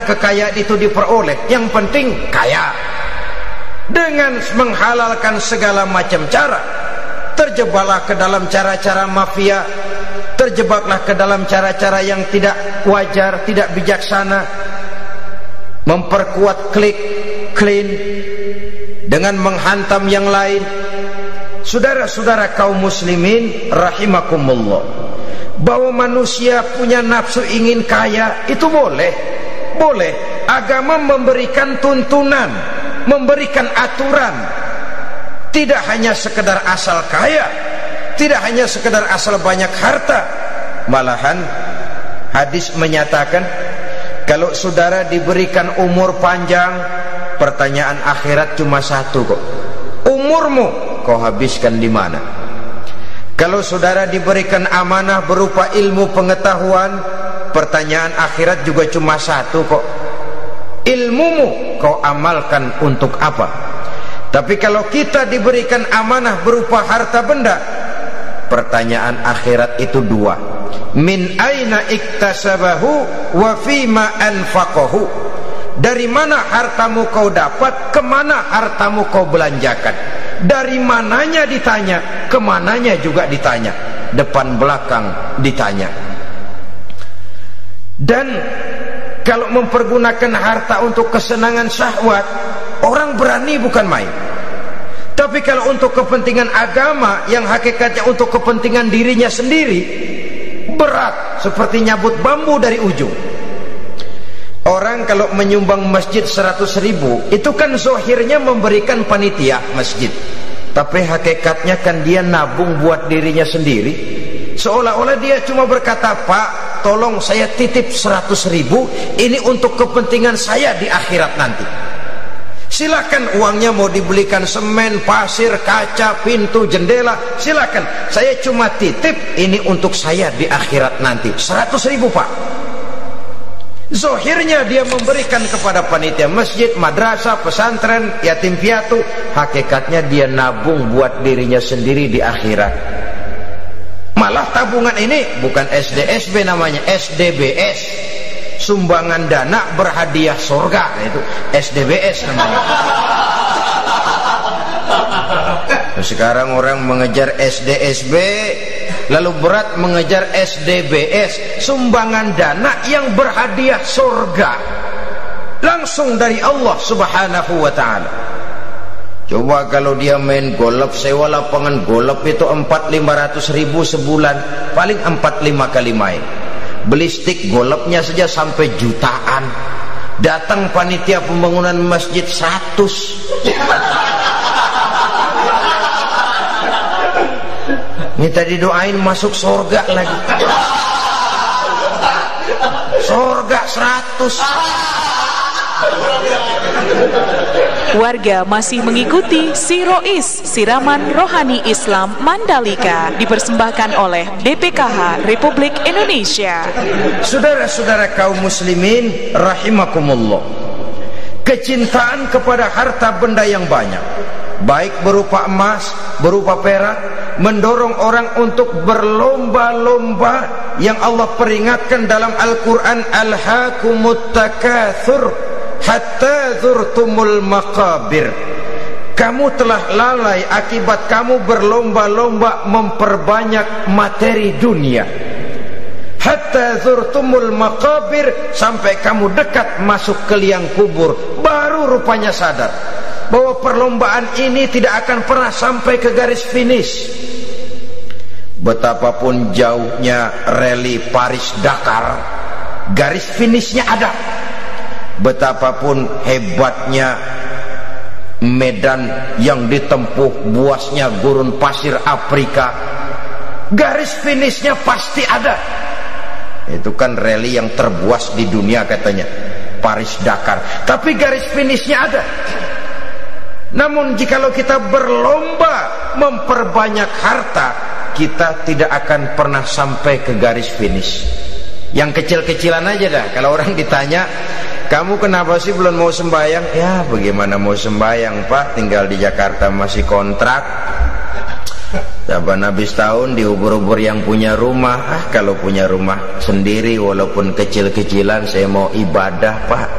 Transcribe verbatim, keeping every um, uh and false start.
kekayaan itu diperoleh, yang penting kaya. Dengan menghalalkan segala macam cara, terjebaklah ke dalam cara-cara mafia, terjebaklah ke dalam cara-cara yang tidak wajar, tidak bijaksana, memperkuat klik, clean dengan menghantam yang lain. Saudara-saudara kaum muslimin rahimakumullah, bahwa manusia punya nafsu ingin kaya itu boleh, boleh. Agama memberikan tuntunan, memberikan aturan. Tidak hanya sekedar asal kaya, tidak hanya sekedar asal banyak harta. Malahan hadis menyatakan, kalau saudara diberikan umur panjang, pertanyaan akhirat cuma satu kok. Umurmu kau habiskan di mana? Kalau saudara diberikan amanah berupa ilmu pengetahuan, pertanyaan akhirat juga cuma satu kok. Ilmumu kau amalkan untuk apa? Tapi kalau kita diberikan amanah berupa harta benda, pertanyaan akhirat itu dua. Min aina iktasabahu wa fima anfaqahu. Dari mana hartamu kau dapat, kemana hartamu kau belanjakan. Dari mananya ditanya, kemananya juga ditanya, depan belakang ditanya. Dan kalau mempergunakan harta untuk kesenangan syahwat, orang berani bukan main. Tapi kalau untuk kepentingan agama, yang hakikatnya untuk kepentingan dirinya sendiri, berat, seperti nyabut bambu dari ujung. Orang kalau menyumbang masjid seratus ribu, itu kan zohirnya memberikan panitia masjid, tapi hakikatnya kan dia nabung buat dirinya sendiri. Seolah-olah dia cuma berkata, Pak, tolong saya titip seratus ribu, ini untuk kepentingan saya di akhirat nanti. Silakan uangnya mau dibelikan semen, pasir, kaca, pintu, jendela, silakan. Saya cuma titip, ini untuk saya di akhirat nanti. Seratus ribu Pak. Zohirnya dia memberikan kepada panitia masjid, madrasah, pesantren, yatim piatu. Hakikatnya dia nabung buat dirinya sendiri di akhirat. Malah tabungan ini bukan S D S B namanya, S D B S, sumbangan dana berhadiah surga. Itu S D B S namanya. Sekarang orang mengejar S D S B, lalu berat mengejar S D B S, sumbangan dana yang berhadiah surga langsung dari Allah subhanahu wa ta'ala. Coba kalau dia main golf, sewa lapangan golf itu empat lima ratus ribu sebulan, paling empat lima kali main. Beli stick golfnya saja sampai jutaan. Datang panitia pembangunan masjid seratus. Minta didoain masuk surga lagi. Surga seratus. Warga masih mengikuti Sirois, Siraman Rohani Islam Mandalika, dipersembahkan oleh D P K H Republik Indonesia. Saudara-saudara kaum muslimin rahimakumullah, kecintaan kepada harta benda yang banyak, baik berupa emas, berupa perak, mendorong orang untuk berlomba-lomba yang Allah peringatkan dalam Al-Quran, alhaakumut takatsur hatta zurtumul maqabir. Kamu telah lalai akibat kamu berlomba-lomba memperbanyak materi dunia. Hatta zurtumul maqabir, sampai kamu dekat masuk ke liang kubur, baru rupanya sadar bahwa perlombaan ini tidak akan pernah sampai ke garis finish. Betapapun jauhnya rally Paris-Dakar, garis finishnya ada. Betapapun hebatnya medan yang ditempuh, buasnya gurun pasir Afrika, garis finishnya pasti ada. Itu kan rally yang terbuas di dunia katanya, Paris-Dakar, tapi garis finishnya ada. Namun jikalau kita berlomba memperbanyak harta, kita tidak akan pernah sampai ke garis finish. Yang kecil-kecilan aja dah. Kalau orang ditanya, kamu kenapa sih belum mau sembahyang? Ya bagaimana mau sembahyang Pak, tinggal di Jakarta masih kontrak. Saban habis tahun diubur-ubur yang punya rumah, ah kalau punya rumah sendiri walaupun kecil-kecilan saya mau ibadah Pak.